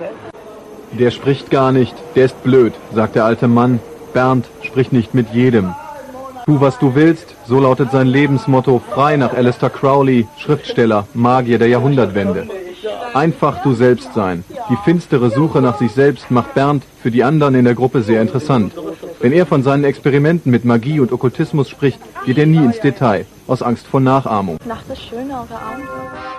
Der spricht gar nicht, der ist blöd, sagt der alte Mann. Bernd spricht nicht mit jedem. Tu, was du willst, so lautet sein Lebensmotto, frei nach Aleister Crowley, Schriftsteller, Magier der Jahrhundertwende. Einfach du selbst sein. Die finstere Suche nach sich selbst macht Bernd für die anderen in der Gruppe sehr interessant. Wenn er von seinen Experimenten mit Magie und Okkultismus spricht, geht er nie ins Detail, aus Angst vor Nachahmung. Nacht ist schön, eure Abend.